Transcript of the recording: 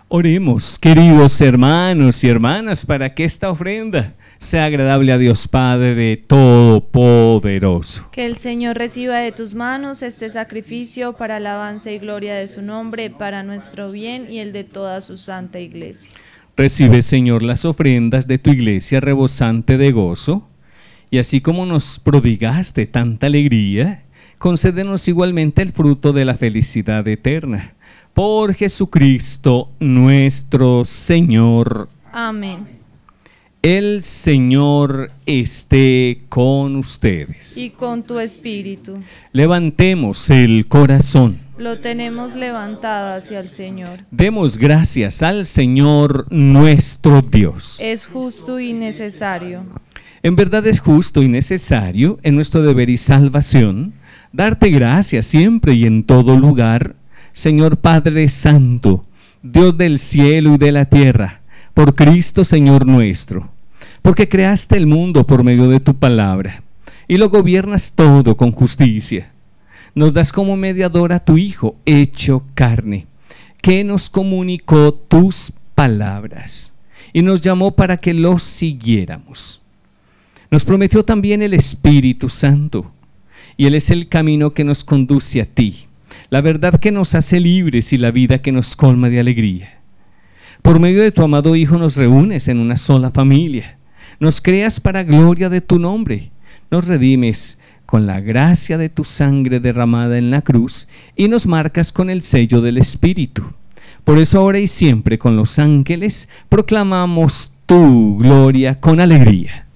Oremos, queridos hermanos y hermanas, para que esta ofrenda sea agradable a Dios Padre Todopoderoso. Que el Señor reciba de tus manos este sacrificio para alabanza y gloria de su nombre, para nuestro bien y el de toda su santa iglesia. Recibe, Señor, las ofrendas de tu iglesia rebosante de gozo, y así como nos prodigaste tanta alegría, concédenos igualmente el fruto de la felicidad eterna. Por Jesucristo nuestro Señor. Amén. El Señor esté con ustedes. Y con tu espíritu. Levantemos el corazón. Lo tenemos levantado hacia el Señor. Demos gracias al Señor nuestro Dios. Es justo y necesario. En verdad es justo y necesario, en nuestro deber y salvación, darte gracias siempre y en todo lugar, Señor Padre Santo, Dios del cielo y de la tierra, por Cristo Señor nuestro, porque creaste el mundo por medio de tu palabra, y lo gobiernas todo con justicia. Nos das como mediador a tu Hijo, hecho carne, que nos comunicó tus palabras, y nos llamó para que los siguiéramos. Nos prometió también el Espíritu Santo, y Él es el camino que nos conduce a ti, la verdad que nos hace libres y la vida que nos colma de alegría. Por medio de tu amado Hijo nos reúnes en una sola familia, nos creas para gloria de tu nombre, nos redimes con la gracia de tu sangre derramada en la cruz y nos marcas con el sello del Espíritu. Por eso ahora y siempre con los ángeles proclamamos tu gloria con alegría.